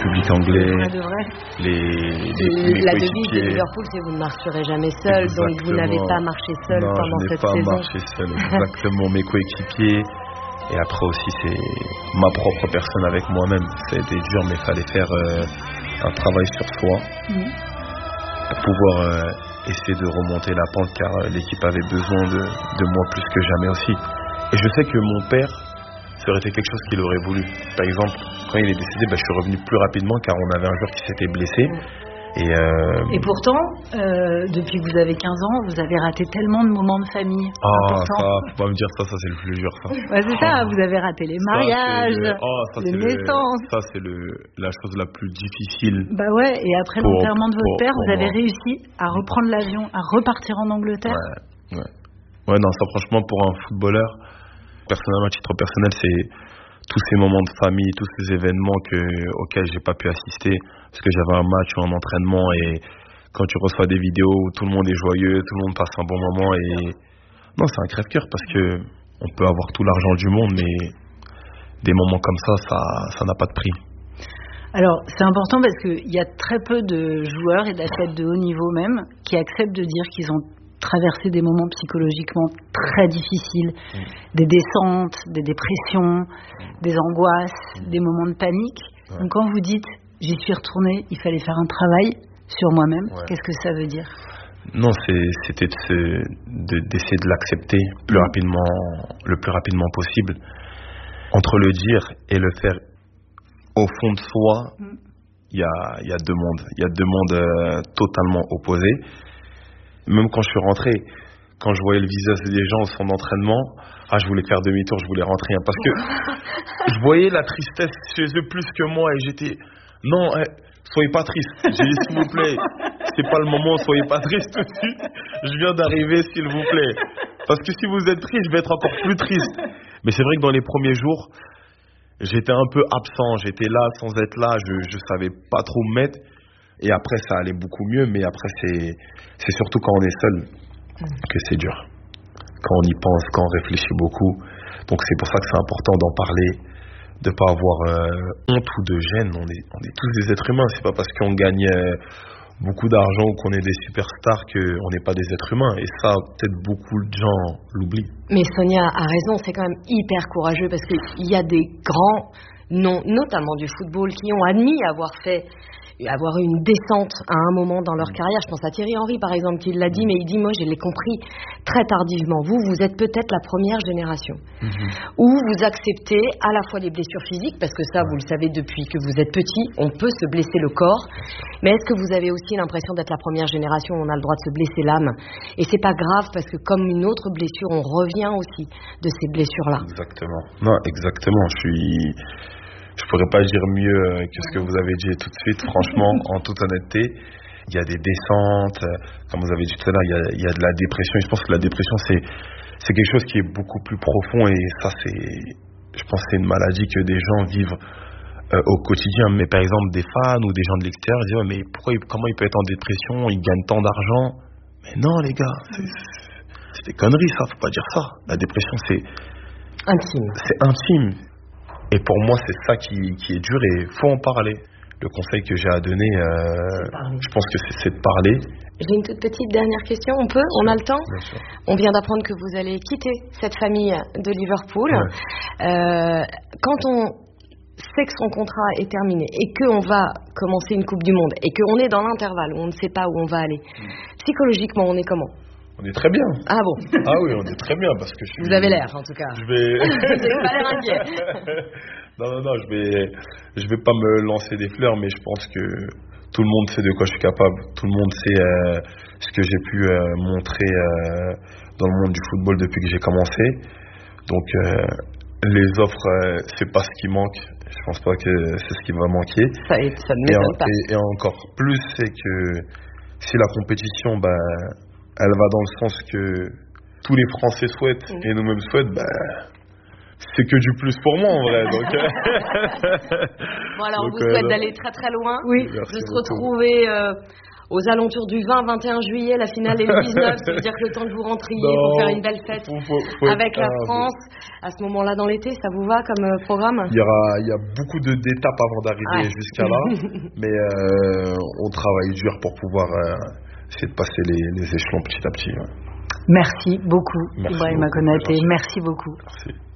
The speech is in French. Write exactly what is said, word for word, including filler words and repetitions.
public anglais, ouais, de vrai. les, les, les La devise de Liverpool, c'est vous ne marcherez jamais seul, exactement. Donc vous n'avez pas marché seul non, pendant cette cette saison. Non, je n'ai pas marché seul, exactement. Mes coéquipiers. Et après aussi, c'est ma propre personne avec moi-même. Ça a été dur, mais il fallait faire euh, un travail sur soi mmh. pour pouvoir euh, essayer de remonter la pente, car euh, l'équipe avait besoin de, de moi plus que jamais aussi. Et je sais que mon père, ça aurait été quelque chose qu'il aurait voulu. Par exemple, quand il est décédé, bah, je suis revenu plus rapidement, car on avait un joueur qui s'était blessé. Mmh. Et, euh... et pourtant, euh, depuis que vous avez quinze ans, vous avez raté tellement de moments de famille. Ah, importants. Ça, faut pas me dire ça, ça c'est le plus dur, ça. Ouais, c'est ça, vous avez raté les mariages, ça, le... oh, ça, les naissances. Le... Ça, c'est le... la chose la plus difficile. Bah ouais, et après pour, l'enterrement de votre pour, père, pour vous avez moi. réussi à reprendre l'avion, à repartir en Angleterre. Ouais, ouais. Ouais, non, ça, franchement, pour un footballeur, personnellement, à titre personnel, c'est tous ces moments de famille, tous ces événements que, auxquels j'ai pas pu assister parce que j'avais un match ou un entraînement, et quand tu reçois des vidéos où tout le monde est joyeux, tout le monde passe un bon moment, et non, c'est un crève-cœur parce que on peut avoir tout l'argent du monde, mais des moments comme ça, ça, ça n'a pas de prix. Alors, c'est important parce qu'il y a très peu de joueurs et d'athlètes de haut niveau même qui acceptent de dire qu'ils ont traverser des moments psychologiquement très difficiles, mmh. des descentes, des dépressions, des angoisses, mmh. des moments de panique. Ouais. Donc quand vous dites « j'y suis retourné, il fallait faire un travail sur moi-même ouais. », qu'est-ce que ça veut dire ? Non, c'est, c'était de se, de, d'essayer de l'accepter plus mmh. rapidement, le plus rapidement possible. Entre le dire et le faire au fond de soi, il mmh. y, a, y a deux mondes. Il y a deux mondes euh, totalement opposés. Même quand je suis rentré, quand je voyais le visage des gens au centre d'entraînement, ah, je voulais faire demi-tour, je voulais rentrer. Hein, parce que je voyais la tristesse chez eux plus que moi, et j'étais... Non, eh, soyez pas triste. J'ai dit, s'il vous plaît, c'est pas le moment, soyez pas triste tout de suite. Je viens d'arriver, s'il vous plaît. Parce que si vous êtes triste, je vais être encore plus triste. Mais c'est vrai que dans les premiers jours, j'étais un peu absent. J'étais là sans être là, je, je savais pas trop me mettre. Et après, ça allait beaucoup mieux, mais après, c'est, c'est surtout quand on est seul que c'est dur. Quand on y pense, quand on réfléchit beaucoup. Donc, c'est pour ça que c'est important d'en parler, de ne pas avoir euh, honte ou de gêne. On est, on est tous des êtres humains. C'est pas parce qu'on gagne euh, beaucoup d'argent ou qu'on est des superstars qu'on n'est pas des êtres humains. Et ça, peut-être beaucoup de gens l'oublient. Mais Sonia a raison, c'est quand même hyper courageux parce qu'il y a des grands noms, notamment du football, qui ont admis avoir fait... avoir eu une descente à un moment dans leur carrière. Je pense à Thierry Henry par exemple qui l'a dit, mais il dit moi je l'ai compris très tardivement. Vous, vous êtes peut-être la première génération mm-hmm. où vous acceptez à la fois les blessures physiques, parce que ça vous le savez depuis que vous êtes petit, on peut se blesser le corps, mais est-ce que vous avez aussi l'impression d'être la première génération où on a le droit de se blesser l'âme? Et c'est pas grave parce que comme une autre blessure, on revient aussi de ces blessures-là. Exactement. Non, exactement. Je suis... Je pourrais pas dire mieux que ce que vous avez dit tout de suite, franchement, en toute honnêteté. Il y a des descentes, comme vous avez dit tout à l'heure, il y a, il y a de la dépression. Et je pense que la dépression, c'est, c'est quelque chose qui est beaucoup plus profond. Et ça, c'est, je pense que c'est une maladie que des gens vivent euh, au quotidien. Mais par exemple, des fans ou des gens de l'extérieur disent ouais, mais pourquoi, comment il peut être en dépression? Il gagne tant d'argent. Mais non, les gars, c'est, c'est des conneries, ça. Faut pas dire ça. La dépression, c'est intime. C'est intime. Et pour moi, c'est ça qui, qui est dur et il faut en parler. Le conseil que j'ai à donner, euh, je pense que c'est, c'est de parler. J'ai une toute petite dernière question, on peut? On a le temps? On vient d'apprendre que vous allez quitter cette famille de Liverpool. Ouais. Euh, quand on sait que son contrat est terminé et qu'on va commencer une Coupe du Monde et qu'on est dans l'intervalle où on ne sait pas où on va aller, psychologiquement, on est comment? On est très bien. Ah bon? Ah oui, on est très bien parce que je suis... Vous avez l'air, en tout cas. Je vais... Vous n'avez pas l'air inquiet. Non, non, non, je vais, je vais pas me lancer des fleurs, mais je pense que tout le monde sait de quoi je suis capable. Tout le monde sait euh, ce que j'ai pu euh, montrer euh, dans le monde du football depuis que j'ai commencé. Donc, euh, les offres, euh, c'est pas ce qui manque. Je pense pas que c'est ce qui va manquer. Ça, ça ne m'étonne pas. Et, et encore plus, c'est que si la compétition, bah, elle va dans le sens que tous les Français souhaitent mmh. et nous-mêmes souhaitent, bah, c'est que du plus pour moi en vrai. Donc, bon alors donc, on vous souhaite euh, d'aller très très loin, oui. de se retrouver euh, aux alentours du vingt vingt et un juillet, la finale est le dix-neuf, ça veut dire que le temps de vous rentriez non, pour faire une belle fête faut, faut, faut avec la France. À ce moment-là dans l'été, ça vous va comme euh, programme? Il y aura, il y a beaucoup de, d'étapes avant d'arriver ouais. jusqu'à là, mais euh, on travaille dur pour pouvoir euh, essayer de passer les, les échelons petit à petit. Ouais. Merci beaucoup, Merci Ibrahima beaucoup, Konaté. Merci beaucoup. Merci.